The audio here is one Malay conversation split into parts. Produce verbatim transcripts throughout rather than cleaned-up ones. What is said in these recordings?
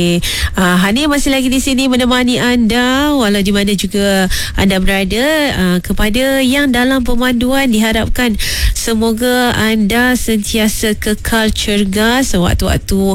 Uh, Hani masih lagi di sini menemani anda walau di mana juga anda berada. Uh, kepada yang dalam pemanduan, diharapkan semoga anda sentiasa kekal cergas waktu-waktu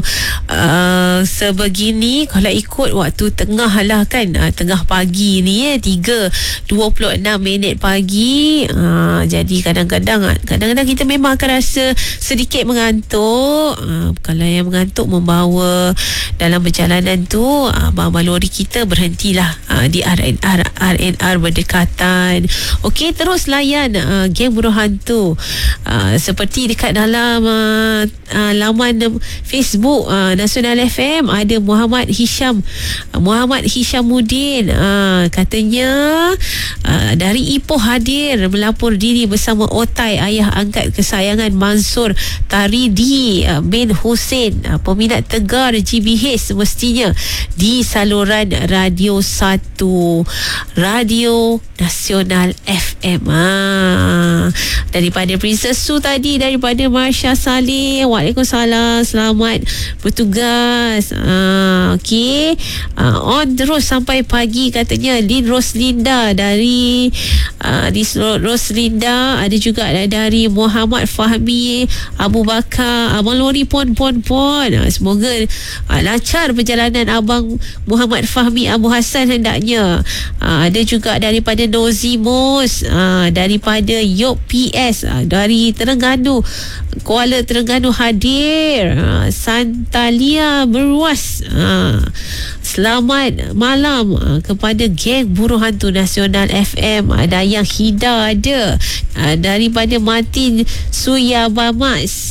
uh, sebegini. Kalau ikut waktu tengah lah kan, uh, tengah pagi ni eh, tiga dua puluh enam minit pagi. Uh, jadi kadang-kadang kadang-kadang kita memang akan rasa sedikit mengantuk. Uh, kalau yang mengantuk membawa dalam perjalanan tu, abang abang lori kita berhentilah uh, di R N R R N R berdekatan. Okey, terus layan uh, geng buruh hantu uh, seperti dekat dalam uh, uh, laman Facebook uh, Nasional F M. Ada Muhammad Hisham uh, Muhammad Hishamuddin, uh, katanya uh, dari Ipoh hadir melapor diri bersama Otai, ayah angkat kesayangan Mansur Taridi uh, bin Hussein, uh, peminat tegar G B H semestinya di saluran Radio satu Radio Nasional F M. Ha. Daripada Princess Su tadi, daripada Marsha Saleh, Waalaikumsalam, selamat bertugas. Ha. Okey, ha, on terus sampai pagi katanya. Lin Roslinda dari uh, di Roslinda, ada juga dari Muhammad Fahmi Abu Bakar, Abang Lori pon pon pon. Ha, semoga uh, lancar perjalanan Abang Muhammad Fahmi Abu Hassan hendaknya. Uh, ada juga daripada Nozimus, uh, daripada Yok P S, uh, dari Terengganu, Kuala Terengganu hadir. uh, Santalia Berwas, uh, selamat malam uh, kepada geng buruh hantu Nasional F M. Ada yang Hida, ada uh, daripada Martin Suyabamas,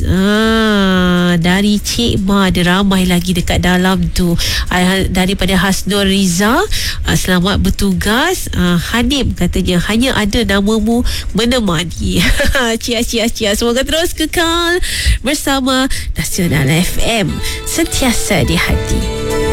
uh, dari Cik Ma, ada ramai lagi dekat dalam tu. uh, daripada Hasnur Riza, uh, selamat bertugas. uh, Hanim katanya hanya ada namamu menemani. Cia cia cia. Semoga terus kekal bersama Nasional F M, sentiasa di hati.